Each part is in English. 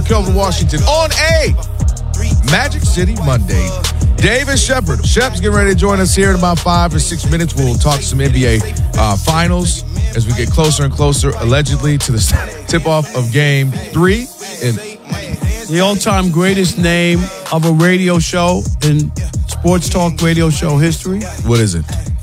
Kelvin Washington on a Magic City Monday. David Shepard. Shep's getting ready to join us here in about 5 or 6 minutes. We'll talk some NBA finals as we get closer and closer, allegedly, to the tip-off of Game 3. The all-time greatest name of a radio show in sports talk radio show history. What is it?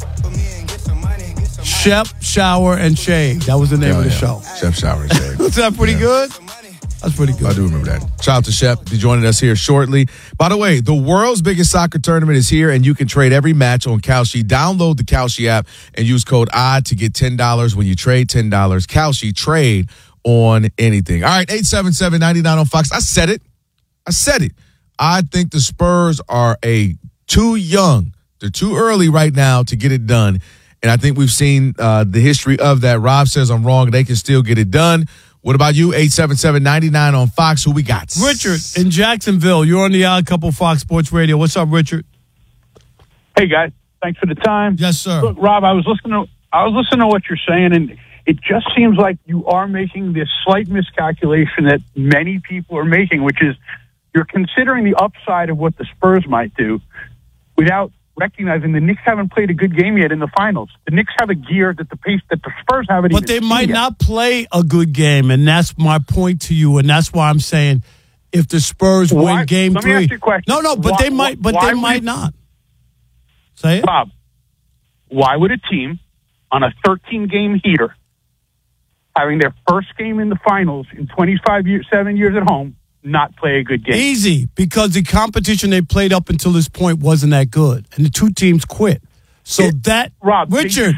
Shep, Shower, and Shave. That was the name of the show. Shep, Shower, and Shave. Was that pretty good? That's pretty good. I do remember that. Shout out to Shep. Be joining us here shortly. By the way, the world's biggest soccer tournament is here, and you can trade every match on Kalshi. Download the Kalshi app and use code ODD to get $10 when you trade $10. Kalshi, trade on anything. All right, 877-99 on Fox. I said it. I think the Spurs are too young. They're too early right now to get it done. And I think we've seen the history of that. Rob says I'm wrong. They can still get it done. What about you? 877-99 on Fox. Who we got? Richard in Jacksonville. You're on the Odd Couple Fox Sports Radio. What's up, Richard? Hey, guys. Thanks for the time. Yes, sir. Look, Rob, I was listening to what you're saying, and it just seems like you are making this slight miscalculation that many people are making, which is you're considering the upside of what the Spurs might do without recognizing the Knicks haven't played a good game yet in the finals. The Knicks have a gear that the pace that the Spurs haven't. But they might not play a good game, and that's my point to you. And that's why I'm saying, if the Spurs win Game 3, let me ask you a question. They might. But they might not. Say it, Bob. Why would a team on a 13-game heater, having their first game in the finals in 7 years at home, not play a good game? Easy, because the competition they played up until this point wasn't that good, and the two teams quit. So Rob, Richard,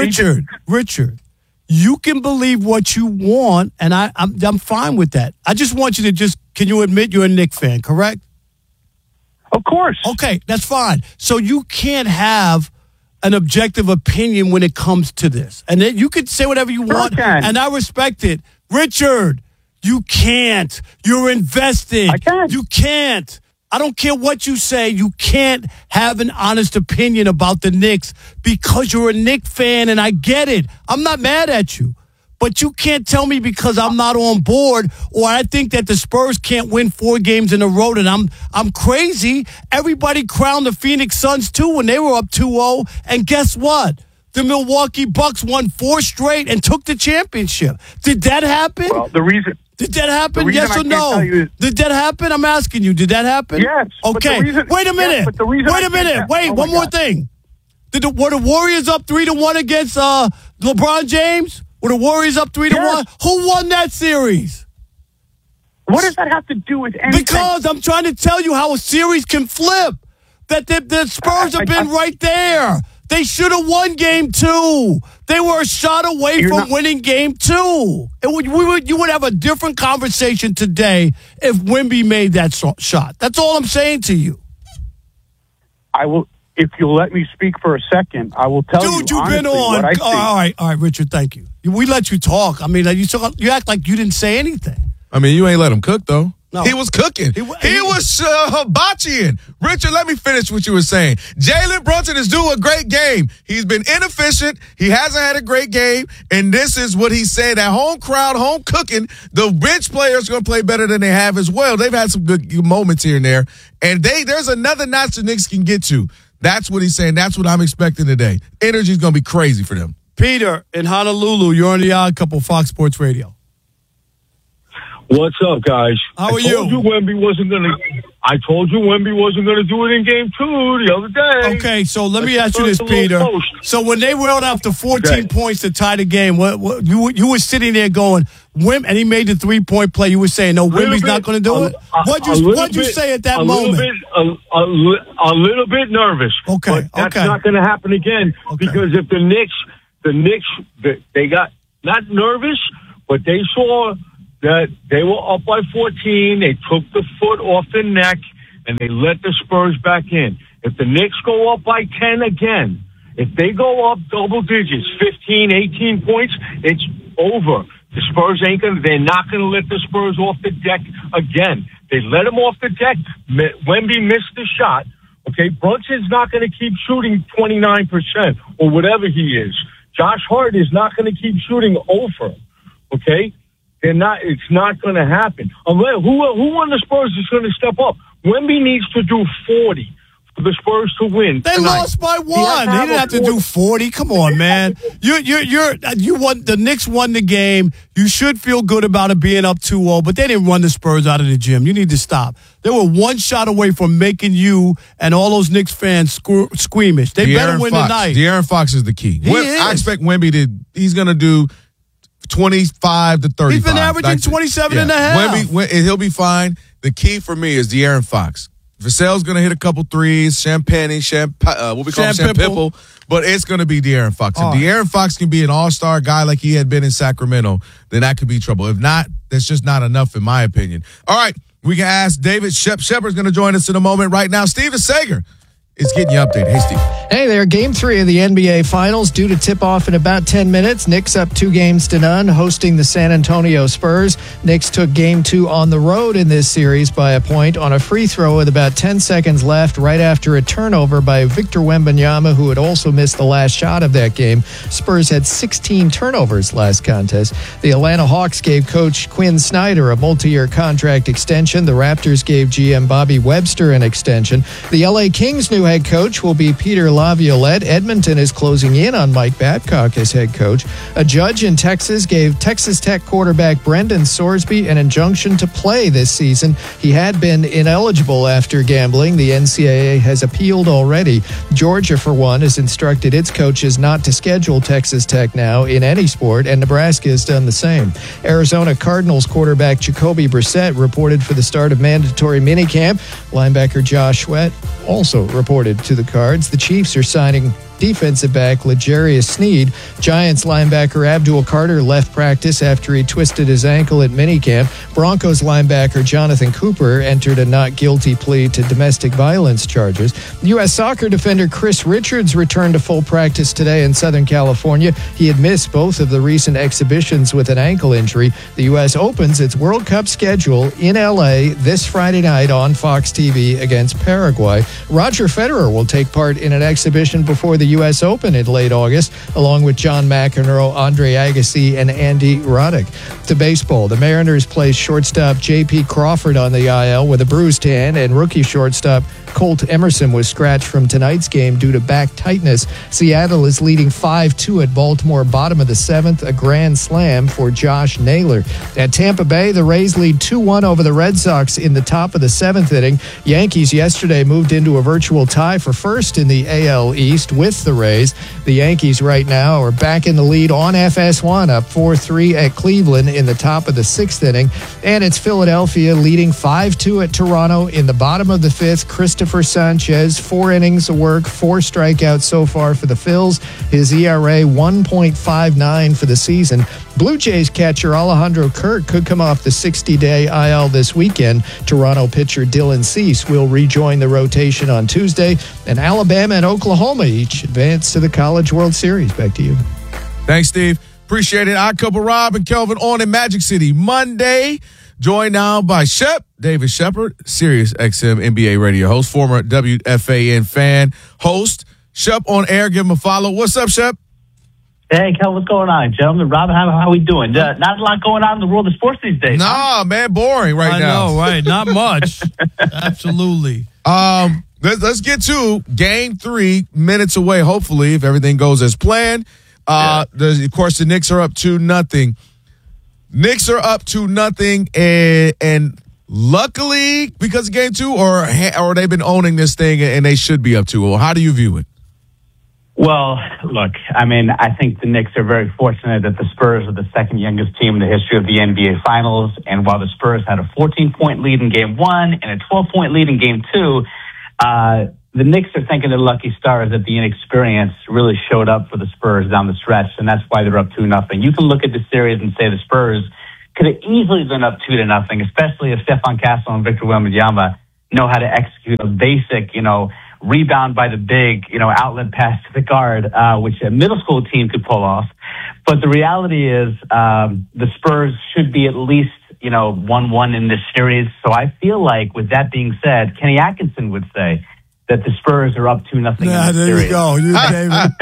you can believe what you want, and I'm fine with that. I just want you to can you admit you're a Knicks fan, correct? Of course. Okay, that's fine. So you can't have an objective opinion when it comes to this, and then you can say whatever you want, and I respect it, Richard. You can't. You're invested. I can't. You can't. I don't care what you say. You can't have an honest opinion about the Knicks because you're a Knicks fan, and I get it. I'm not mad at you. But you can't tell me because I'm not on board or I think that the Spurs can't win 4 games in a row and I'm crazy. Everybody crowned the Phoenix Suns, too, when they were up 2-0. And guess what? The Milwaukee Bucks won 4 straight and took the championship. Did that happen? Well, Did that happen? Yes or no? Did that happen? I'm asking you. Did that happen? Yes. Okay. Wait a minute. Wait, one more thing. Were the Warriors up 3-1 against LeBron James? Were the Warriors up 3-1? Who won that series? What does that have to do with anything? Because I'm trying to tell you how a series can flip. That the Spurs have been right there. They should have won Game 2. They were a shot away from winning Game 2. You would have a different conversation today if Wemby made that shot. That's all I'm saying to you. I will, if you'll let me speak for a second, I will tell you honestly you've been on. What I see. All right, Richard, thank you. We let you talk. I mean, you act like you didn't say anything. I mean, you ain't let him cook, though. No. He was cooking. He was hibachiing. Richard, let me finish what you were saying. Jalen Brunson is doing a great game. He's been inefficient. He hasn't had a great game. And this is what he said. At home crowd, home cooking, the bench players are going to play better than they have as well. They've had some good moments here and there. And there's another notch the Knicks can get to. That's what he's saying. That's what I'm expecting today. Energy's going to be crazy for them. Peter in Honolulu, you're on the Odd Couple Fox Sports Radio. What's up, guys? How are you? I told you Wemby wasn't going to do it in Game 2 the other day. Okay, so let me ask you this, Peter. So when they rolled out the 14 points to tie the game, what you were sitting there going, and he made the 3-point play. You were saying, no, Wemby's not going to do it? What'd you say at that moment? A little bit nervous. Okay, but that's not going to happen again because if the Knicks, they got not nervous, but they saw that they were up by 14. They took the foot off the neck, and they let the Spurs back in. If the Knicks go up by 10 again, if they go up double digits, 15, 18 points, it's over. The Spurs they're not going to let the Spurs off the deck again. They let them off the deck. Wemby missed the shot. Okay, Brunson's not going to keep shooting 29% or whatever he is. Josh Hart is not going to keep shooting over. Okay? They're not. It's not going to happen. Unless, who on the Spurs is going to step up? Wemby needs to do 40 for the Spurs to win. They tonight. lost by 1. He didn't have to do 40. Come on, man. You won. The Knicks won the game. You should feel good about it being up 2-0, but they didn't run the Spurs out of the gym. You need to stop. They were one shot away from making you and all those Knicks fans squeamish. They better win tonight. De'Aaron Fox is the key. I expect Wemby he's going to do 25 to 35. He's been averaging 27 and a half. He'll be fine. The key for me is De'Aaron Fox. Vassell's going to hit a couple threes. Champipple. But it's going to be De'Aaron Fox. If De'Aaron Fox can be an all-star guy like he had been in Sacramento, then that could be trouble. If not, that's just not enough in my opinion. All right, we can ask David Shepard's going to join us in a moment right now. Steven Sager is getting you updated. Hey, Steve. Hey there. Game 3 of the NBA Finals due to tip off in about 10 minutes. Knicks up 2-0, hosting the San Antonio Spurs. Knicks took Game 2 on the road in this series by a point on a free throw with about 10 seconds left right after a turnover by Victor Wembanyama, who had also missed the last shot of that game. Spurs had 16 turnovers last contest. The Atlanta Hawks gave coach Quinn Snyder a multi-year contract extension. The Raptors gave GM Bobby Webster an extension. The LA Kings' new head coach will be Peter Laviolette. Edmonton is closing in on Mike Babcock as head coach. A judge in Texas gave Texas Tech quarterback Brendan Sorsby an injunction to play this season. He had been ineligible after gambling. The NCAA has appealed already. Georgia, for one, has instructed its coaches not to schedule Texas Tech now in any sport, and Nebraska has done the same. Arizona Cardinals quarterback Jacoby Brissett reported for the start of mandatory minicamp. Linebacker Josh Sweat also reported to the Cards. The Chiefs are signing defensive back L'Jarius Sneed. Giants linebacker Abdul Carter left practice after he twisted his ankle at minicamp. Broncos linebacker Jonathan Cooper entered a not guilty plea to domestic violence charges. U.S. soccer defender Chris Richards returned to full practice today in Southern California. He had missed both of the recent exhibitions with an ankle injury. The U.S. opens its World Cup schedule in L.A. this Friday night on Fox TV against Paraguay. Roger Federer will take part in an exhibition before the U.S. Open in late August, along with John McEnroe, Andre Agassi, and Andy Roddick. To baseball, the Mariners placed shortstop J.P. Crawford on the IL with a bruised hand, and rookie shortstop Colt Emerson was scratched from tonight's game due to back tightness. Seattle is leading 5-2 at Baltimore, bottom of the 7th, a grand slam for Josh Naylor. At Tampa Bay, the Rays lead 2-1 over the Red Sox in the top of the 7th inning. Yankees yesterday moved into a virtual tie for first in the AL East with the Rays. The Yankees right now are back in the lead on FS1, up 4-3 at Cleveland in the top of the 6th inning. And it's Philadelphia leading 5-2 at Toronto in the bottom of the 5th. Christopher Sanchez, 4 innings of work, 4 strikeouts so far for the Phils. His ERA 1.59 for the season. Blue Jays catcher Alejandro Kirk could come off the 60-day IL this weekend. Toronto pitcher Dylan Cease will rejoin the rotation on Tuesday. And Alabama and Oklahoma each advance to the College World Series. Back to you. Thanks, Steve. Appreciate it. I couple Rob and Kelvin on in Magic City Monday. Joined now by David Shepard, Sirius XM NBA radio host, former WFAN fan, host. Shep on air, give him a follow. What's up, Shep? Hey, Kel, what's going on, gentlemen? Rob, how we doing? Not a lot going on in the world of sports these days. Nah, man, boring now. I know, right? Not much. Absolutely. Let's get to Game 3, minutes away, hopefully, if everything goes as planned. Of course, the Knicks are up 2-0. Knicks are up 2-0, and luckily because of Game 2, or they've been owning this thing and they should be up 2-0. How do you view it? Well, look, I mean, I think the Knicks are very fortunate that the Spurs are the second youngest team in the history of the NBA Finals, and while the Spurs had a 14-point lead in Game 1 and a 12-point lead in Game 2, the Knicks are thanking their lucky stars that the inexperience really showed up for the Spurs down the stretch, and that's why they're up 2-0. You can look at the series and say the Spurs could have easily been up 2-0, especially if Stephon Castle and Victor Wembanyama know how to execute a basic, rebound by the big, outlet pass to the guard, which a middle school team could pull off. But the reality is the Spurs should be at least, 1-1 in this series. So I feel like, with that being said, Kenny Atkinson would say that the Spurs are up 2-0 in Yeah, the there series. you go. You, David.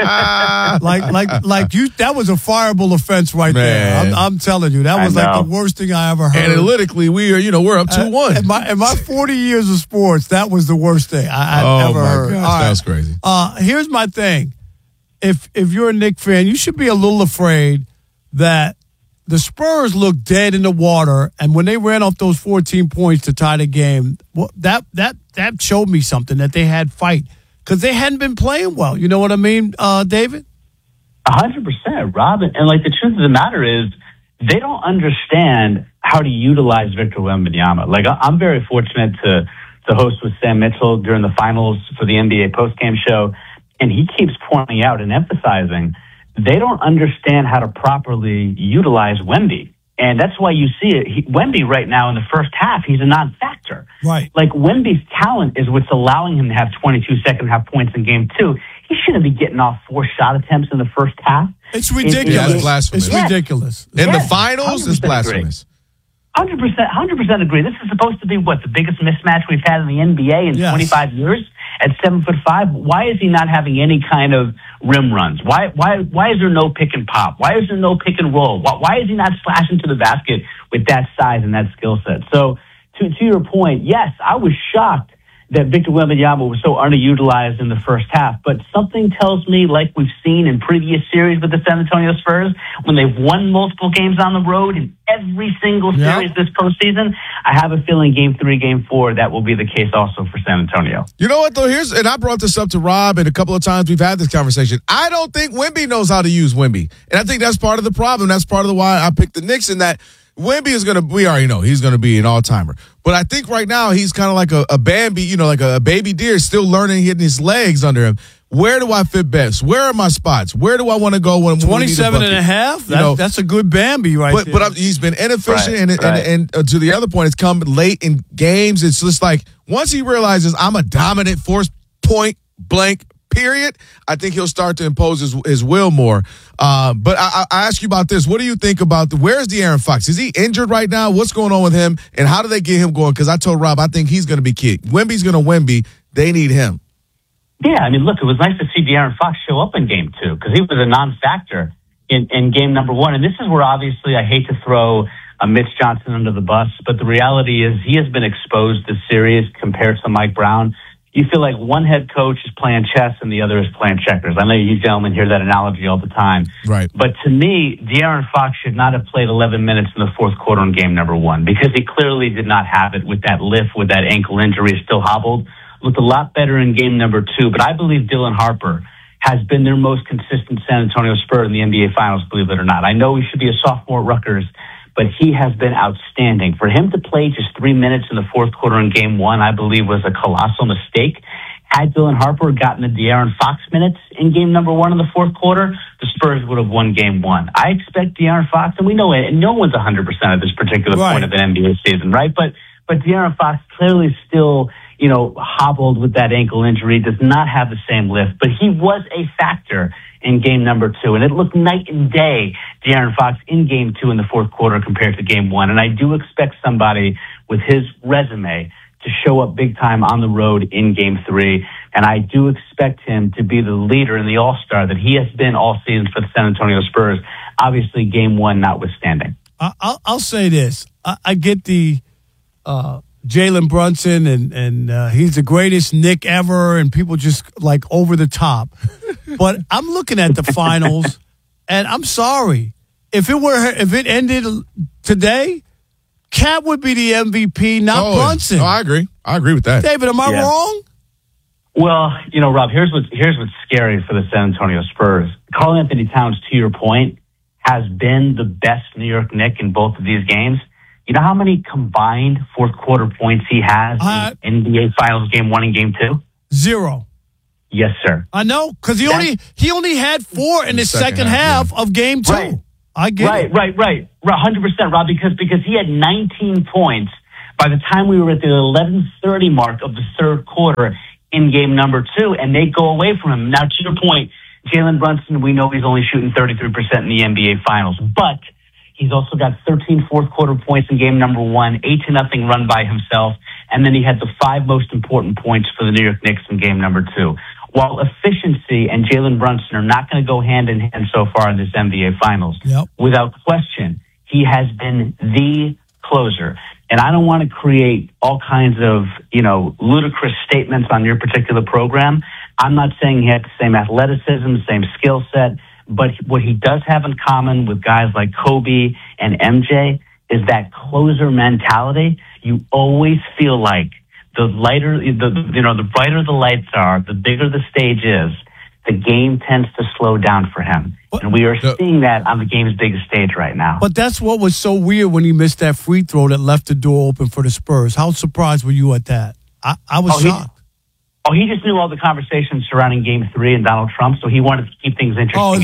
like you. That was a fireable offense right there. Man. I'm telling you, that was like the worst thing I ever heard. Analytically, we're up 2-1. In my 40 years of sports, that was the worst thing I ever heard. Gosh, All right. that was crazy. Here's my thing. If you're a Knicks fan, you should be a little afraid that the Spurs looked dead in the water, and when they ran off those 14 points to tie the game, well, that showed me something, that they had fight, because they hadn't been playing well. You know what I mean, David? 100%, Rob. And like, the truth of the matter is, they don't understand how to utilize Victor Wembanyama. Like, I'm very fortunate to host with Sam Mitchell during the finals for the NBA postgame show, and he keeps pointing out and emphasizing they don't understand how to properly utilize Wemby. And that's why you see it. Wemby right now in the first half, he's a non-factor. Right. Like, Wemby's talent is what's allowing him to have 22 second-half points in game 2. He shouldn't be getting off 4 shot attempts in the first half. It's ridiculous. Yeah, it's blasphemous. It's ridiculous. In the finals, it's blasphemous. 100% agree. This is supposed to be the biggest mismatch we've had in the NBA in 25 years at 7'5". Why is he not having any kind of rim runs? Why is there no pick and pop? Why is there no pick and roll? Why is he not slashing to the basket with that size and that skill set? So to your point, yes, I was shocked that Victor Wembanyama was so underutilized in the first half, but something tells me, like we've seen in previous series with the San Antonio Spurs, when they've won multiple games on the road in every single series this postseason, I have a feeling game 3, game 4, that will be the case also for San Antonio. You know what, though? And I brought this up to Rob, and a couple of times we've had this conversation. I don't think Wemby knows how to use Wemby. And I think that's part of the problem. That's part of why I picked the Knicks, in that Wemby is we already know he's going to be an all-timer. But I think right now he's kind of like a Bambi, like a baby deer, still learning, hitting his legs under him. Where do I fit best? Where are my spots? Where do I want to go when 27 and a half? That's a good Bambi there. But he's been inefficient, and to the other point, it's come late in games. It's just like, once he realizes I'm a dominant force, point blank, period, I think he'll start to impose his will more. But I ask you about this. What do you think about where's De'Aaron Fox? Is he injured right now? What's going on with him? And how do they get him going? Because I told Rob, I think he's going to be kicked. Wemby's going to Wemby. They need him. Yeah, I mean, look, it was nice to see De'Aaron Fox show up in game 2, because he was a non-factor in game number 1. And this is where, obviously, I hate to throw Mitch Johnson under the bus, but the reality is he has been exposed this series compared to Mike Brown. You feel like one head coach is playing chess and the other is playing checkers. I know you gentlemen hear that analogy all the time. Right. But to me, De'Aaron Fox should not have played 11 minutes in the fourth quarter in game number 1, because he clearly did not have it with that lift, with that ankle injury, still hobbled. Looked a lot better in game number 2. But I believe Dylan Harper has been their most consistent San Antonio Spur in the NBA Finals, believe it or not. I know he should be a sophomore at Rutgers, but he has been outstanding. For him to play just 3 minutes in the fourth quarter in game 1, I believe was a colossal mistake. Had Dylan Harper gotten the De'Aaron Fox minutes in game number 1 in the fourth quarter, the Spurs would have won game 1. I expect De'Aaron Fox, and we know it, and no one's 100% at this particular point of an NBA season, right? But De'Aaron Fox clearly still, hobbled with that ankle injury, does not have the same lift, but he was a factor in game number 2. And it looked night and day, De'Aaron Fox in game 2 in the fourth quarter compared to game 1. And I do expect somebody with his resume to show up big time on the road in game 3. And I do expect him to be the leader and the all-star that he has been all season for the San Antonio Spurs, obviously game 1 notwithstanding. I'll say this. I get the Jalen Brunson and he's the greatest Knick ever, and people just like over the top. But I'm looking at the finals, and I'm sorry. If it ended today, Cat would be the MVP, not Brunson. Oh, I agree. I agree with that. David, am I wrong? Well, Rob, here's what's scary for the San Antonio Spurs. Karl Anthony Towns, to your point, has been the best New York Knick in both of these games. You know how many combined fourth quarter points he has in NBA Finals game 1 and game 2? 0. Yes, sir. I know, because he only had 4 in the second half of game 2. Right. I get it. Right. 100%, Rob, because he had 19 points by the time we were at the 11:30 mark of the third quarter in game number 2, and they go away from him. Now, to your point, Jalen Brunson, we know he's only shooting 33% in the NBA Finals, but he's also got 13 fourth quarter points in game number 1, 8-0 run by himself, and then he had the 5 most important points for the New York Knicks in game number 2. While efficiency and Jalen Brunson are not going to go hand in hand so far in this NBA Finals, without question, he has been the closer. And I don't want to create all kinds of, ludicrous statements on your particular program. I'm not saying he had the same athleticism, the same skill set, but what he does have in common with guys like Kobe and MJ is that closer mentality. You always feel like the brighter the lights are, the bigger the stage is, the game tends to slow down for him. And we are seeing that on the game's biggest stage right now. But that's what was so weird when he missed that free throw that left the door open for the Spurs. How surprised were you at that? I was shocked. He just knew all the conversations surrounding Game 3 and Donald Trump, so he wanted to keep things interesting. Oh, is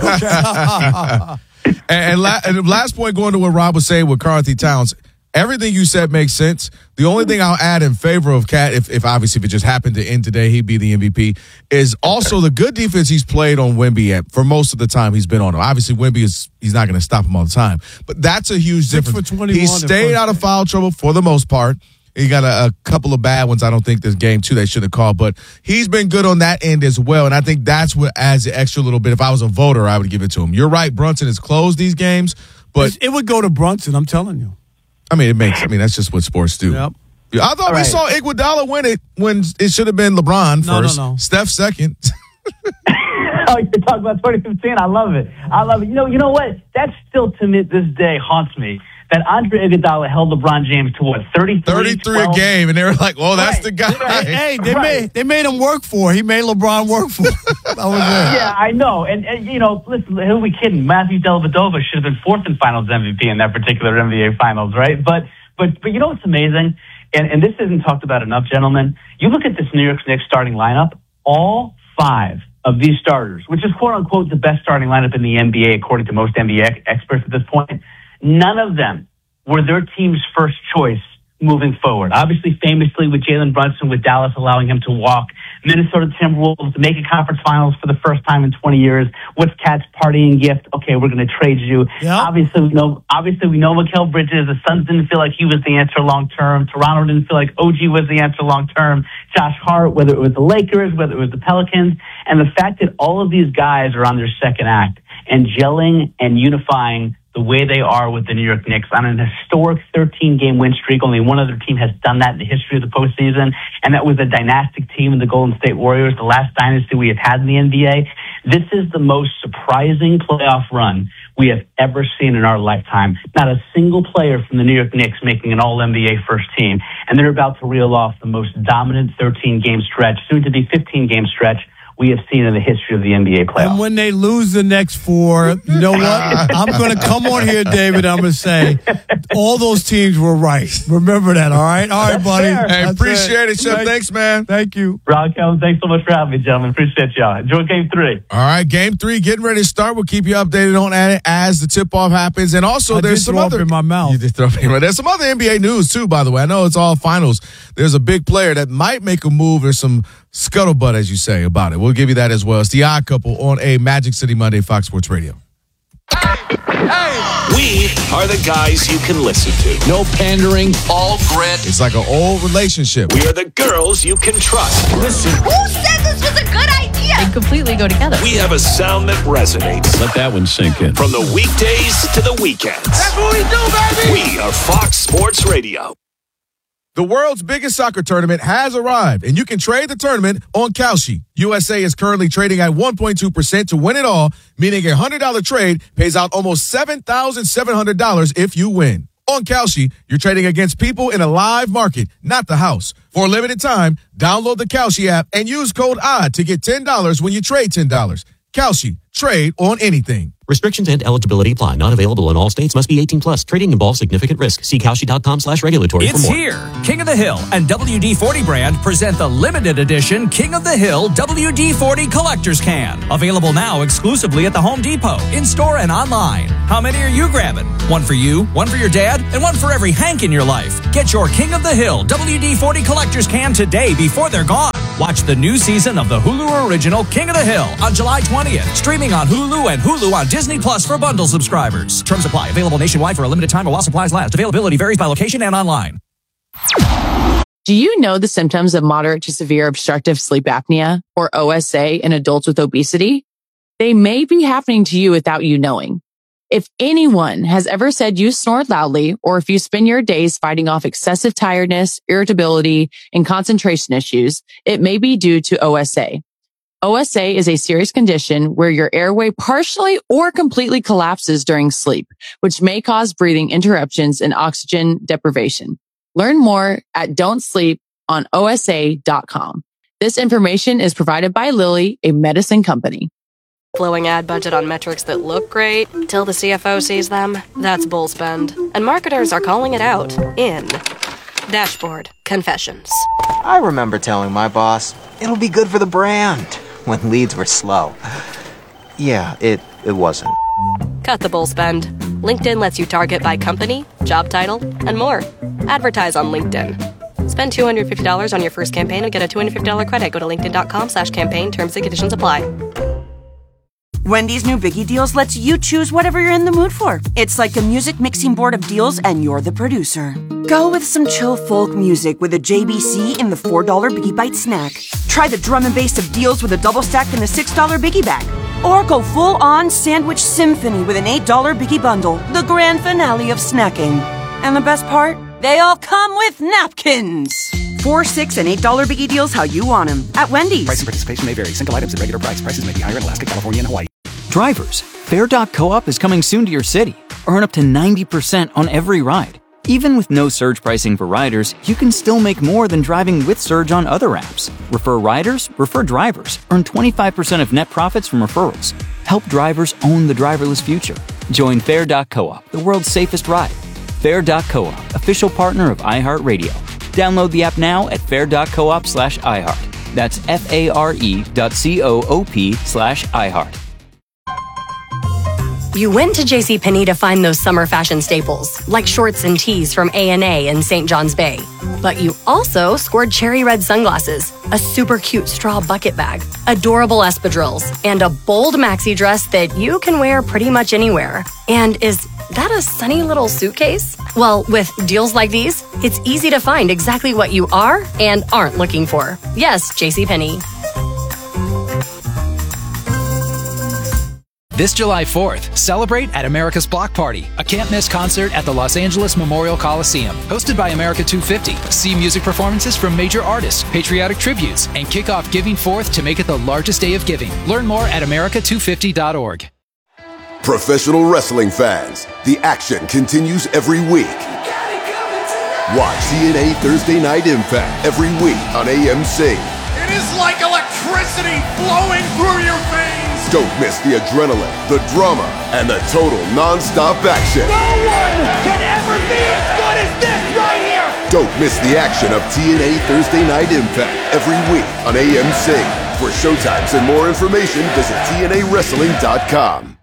that it? Okay. and last point, going to what Rob was saying with Karl-Anthony Towns, everything you said makes sense. The only thing I'll add in favor of Cat, if it just happened to end today, he'd be the MVP, is also the good defense he's played on Wemby for most of the time he's been on him. Obviously, Wemby he's not going to stop him all the time, but that's a huge difference. He stayed out of foul trouble for the most part. He got a couple of bad ones. I don't think this game, too, they should have called. But he's been good on that end as well. And I think that's what adds the extra little bit. If I was a voter, I would give it to him. You're right. Brunson has closed these games. But it would go to Brunson, I'm telling you. That's just what sports do. Yep. I thought we saw Iguodala win it when it should have been LeBron first. No. Steph second. Oh, you're talking about 2015? I love it. You know what? That still, to me, this day haunts me. That Andre Iguodala held LeBron James to what, 33 a game, and they were like, "Well, that's the guy." Hey, they made him work for it. He made LeBron work for it. That was it. Yeah, I know. And listen, who are we kidding? Matthew Dellavedova should have been 4th in Finals MVP in that particular NBA Finals, right? But you know what's amazing? And this isn't talked about enough, gentlemen. You look at this New York Knicks starting lineup. All 5 of these starters, which is quote unquote the best starting lineup in the NBA according to most NBA experts at this point. None of them were their team's first choice moving forward. Obviously, famously with Jalen Brunson, with Dallas allowing him to walk. Minnesota Timberwolves to make a conference finals for the first time in 20 years. What's Cat's partying gift? Okay, we're going to trade you. Yep. Obviously, we know Mikal Bridges. The Suns didn't feel like he was the answer long term. Toronto didn't feel like OG was the answer long term. Josh Hart, whether it was the Lakers, whether it was the Pelicans, and the fact that all of these guys are on their second act and gelling and unifying the way they are with the New York Knicks on an historic 13-game win streak. Only one other team has done that in the history of the postseason, and that was a dynastic team in the Golden State Warriors, the last dynasty we have had in the NBA. This is the most surprising playoff run we have ever seen in our lifetime. Not a single player from the New York Knicks making an All-NBA first team, and they're about to reel off the most dominant 13-game stretch, soon to be 15-game stretch, we have seen in the history of the NBA playoffs. And when they lose the next 4, you know what? I'm going to come on here, David. I'm going to say all those teams were right. Remember that, all right? All right, buddy. Hey, appreciate it, Chef. Thanks, man. Thank you. Ron Kelly, thanks so much for having me, gentlemen. Appreciate y'all. Enjoy Game 3. All right, Game 3 getting ready to start. We'll keep you updated on it as the tip-off happens. And also, there's some other... in my mouth. There's some other NBA news, too, by the way. I know it's all finals. There's a big player that might make a move. There's some scuttlebutt, as you say, about it. We'll give you that as well. It's The Odd Couple on a Magic City Monday, Fox Sports Radio. We are the guys you can listen to. No pandering, all grit. It's like an old relationship. We are the girls you can trust. Listen. Who said this was a good idea? They completely go together. We have a sound that resonates. Let that one sink in. From the weekdays to the weekends. That's what we do, baby. We are Fox Sports Radio. The world's biggest soccer tournament has arrived, and you can trade the tournament on Kalshi. USA is currently trading at 1.2% to win it all, meaning a $100 trade pays out almost $7,700 if you win. On Kalshi, you're trading against people in a live market, not the house. For a limited time, download the Kalshi app and use code ODD to get $10 when you trade $10. Kalshi, trade on anything. Restrictions and eligibility apply. Not available in all states. Must be 18 plus. Trading involves significant risk. See Kalshi.com/regulatory for more. It's here. King of the Hill and WD-40 brand present the limited edition King of the Hill WD-40 Collector's Can. Available now exclusively at the Home Depot, in-store and online. How many are you grabbing? One for you, one for your dad, and one for every Hank in your life. Get your King of the Hill WD-40 Collector's Can today before they're gone. Watch the new season of the Hulu original King of the Hill on July 20th. Streaming on Hulu and Hulu on Disney Plus for bundle subscribers. Terms apply. Available nationwide for a limited time or while supplies last. Availability varies by location and online. Do you know the symptoms of moderate to severe obstructive sleep apnea, or OSA, in adults with obesity? They may be happening to you without you knowing. If anyone has ever said you snore loudly, or if you spend your days fighting off excessive tiredness, irritability, and concentration issues, it may be due to OSA. OSA is a serious condition where your airway partially or completely collapses during sleep, which may cause breathing interruptions and oxygen deprivation. Learn more at don'tsleeponosa.com. This information is provided by Lilly, a medicine company. Blowing ad budget on metrics that look great till the CFO sees them. That's bull spend. And marketers are calling it out in Dashboard Confessions. I remember telling my boss, it'll be good for the brand, when leads were slow. Yeah, it wasn't. Cut the bull spend. LinkedIn lets you target by company, job title, and more. Advertise on LinkedIn. Spend $250 on your first campaign and get a $250 credit. Go to linkedin.com/campaign. Terms and conditions apply. Wendy's new Biggie Deals lets you choose whatever you're in the mood for. It's like a music mixing board of deals, and you're the producer. Go with some chill folk music with a JBC in the $4 Biggie Bite snack. Try the drum and bass of deals with a double stack in the $6 Biggie Bag. Or go full-on sandwich symphony with an $8 Biggie Bundle, the grand finale of snacking. And the best part? They all come with napkins. $4, $6, and $8 Biggie Deals how you want them at Wendy's. Price and participation may vary. Single items at regular price. Prices may be higher in Alaska, California, and Hawaii. Drivers, Fare.coop is coming soon to your city. Earn up to 90% on every ride. Even with no surge pricing for riders, you can still make more than driving with Surge on other apps. Refer riders, refer drivers. Earn 25% of net profits from referrals. Help drivers own the driverless future. Join Fare.coop, the world's safest ride. Fare.coop, official partner of iHeartRadio. Download the app now at fare.coop/iHeart. That's FARE.coop/iHeart. You went to JCPenney to find those summer fashion staples, like shorts and tees from A&A and St. John's Bay. But you also scored cherry red sunglasses, a super cute straw bucket bag, adorable espadrilles, and a bold maxi dress that you can wear pretty much anywhere. And is that a sunny little suitcase? Well, with deals like these, it's easy to find exactly what you are and aren't looking for. Yes, JCPenney. This July 4th, celebrate at America's Block Party, a can't-miss concert at the Los Angeles Memorial Coliseum. Hosted by America 250, see music performances from major artists, patriotic tributes, and kick off Giving Forth to make it the largest day of giving. Learn more at america250.org. Professional wrestling fans, the action continues every week. Watch TNA Thursday Night Impact every week on AMC. It is like electricity flowing through your veins. Don't miss the adrenaline, the drama, and the total non-stop action. No one can ever be as good as this right here. Don't miss the action of TNA Thursday Night Impact every week on AMC. For showtimes and more information, visit TNAWrestling.com.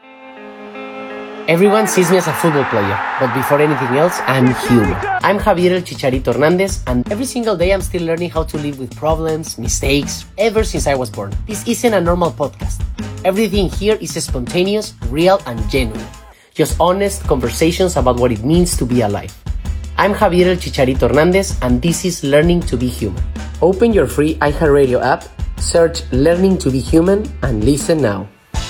Everyone sees me as a football player, but before anything else, I'm human. I'm Javier El Chicharito Hernandez, and every single day I'm still learning how to live with problems, mistakes, ever since I was born. This isn't a normal podcast. Everything here is spontaneous, real, and genuine. Just honest conversations about what it means to be alive. I'm Javier El Chicharito Hernandez, and this is Learning to be Human. Open your free iHeartRadio app, search Learning to be Human, and listen now.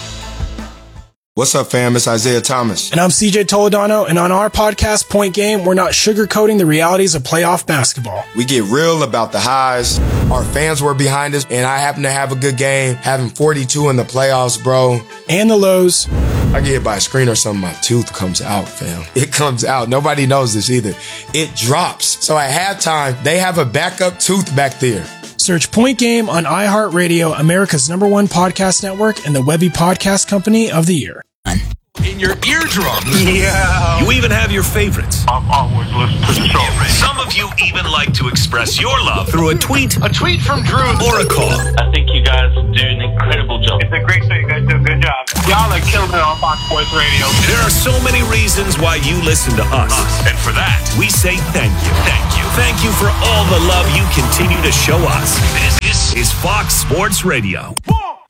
What's up, fam? It's Isaiah Thomas. And I'm CJ Toledano, and on our podcast, Point Game, we're not sugarcoating the realities of playoff basketball. We get real about the highs. Our fans were behind us, and I happen to have a good game, having 42 in the playoffs, bro. And the lows. I get hit by a screen or something, my tooth comes out, fam. It comes out. Nobody knows this either. It drops. So at halftime, they have a backup tooth back there. Search Point Game on iHeartRadio, America's #1 podcast network, and the Webby Podcast Company of the Year. In your eardrums. Yeah. You even have your favorites. I'm always listening to the show. Some of you even like to express your love through a tweet from Drew or a call. I think you guys do an incredible job. It's a great show. You guys do a good job. Y'all are killing it on Fox Sports Radio. There are so many reasons why you listen to us. And for that, we say thank you. Thank you. Thank you for all the love you continue to show us. This is Fox Sports Radio.